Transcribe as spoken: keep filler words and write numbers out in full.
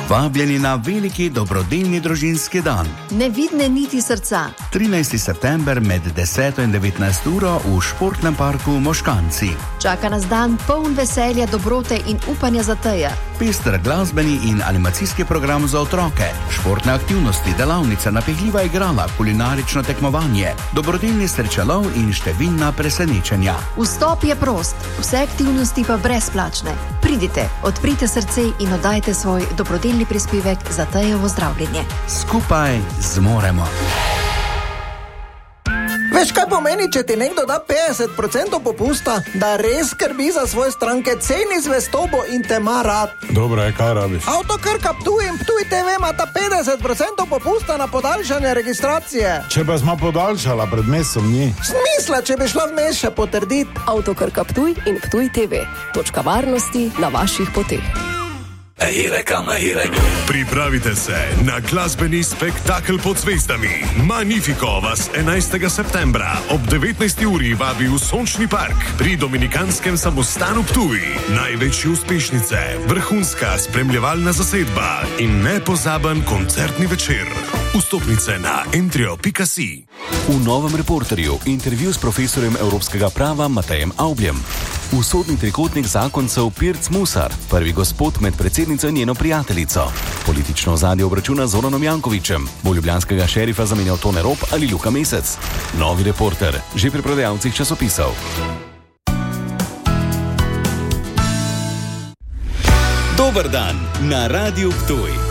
Vabljeni na veliki dobrodelni družinski dan. Nevidne niti srca. trinajsti september med deseto in devetnajsto uro v športnem parku Moškanci. Čaka nas dan poln veselja, dobrote in upanja za teja. Pester glasbeni in animacijski program za otroke, športne aktivnosti, delavnice, napehljiva igrala, kulinarično tekmovanje, dobrodelni srečalov in številna presenečenja. Vstop je prost, vse aktivnosti pa brezplačne. Pridite, odprite srce in oddajte svoj dobrodelni prispevek za tejevo zdravljenje. Skupaj zmoremo. Veš, kaj pomeni, če ti nekdo da petdeset procentov popusta, da res skrbi za svoje stranke, ceni zvestobo in te ima rad? Dobro je, kaj rabiš? Avtokrka Ptuj in Ptuj te ve imata petdeset procentov popusta na podaljšanje registracije. Če pa smo podaljšala pred mesecem dni. Smisla, če bi šla vmes še potrditi. Avtokrka Ptuj in Ptuj te ve. Točka varnosti na vaših poteh. Pripravite se na glasbeni spektakel pod zvezdami. Magnifico vas enajstega septembra ob devetnajsti uri vabi v Sončni park pri Dominikanskem samostanu Ptuj. Največje uspešnice, vrhunska spremljevalna zasedba in nepozaben koncertni večer. Vstopnice na entrio pika si. V novem Reporterju intervju s profesorjem evropskega prava Matejem Avbljem. Usodni trikotnik zakoncev Pirc Musar, prvi gospod med predsednico in njeno prijateljico. Politično ozadje obračuna z Zoranom Jankovićem, bo ljubljanskega šerifa zamenjal Tone Rop ali Luka Mesec. Novi Reporter, že pri prodajalcih časopisov. Dober dan na Radiu Ptuj.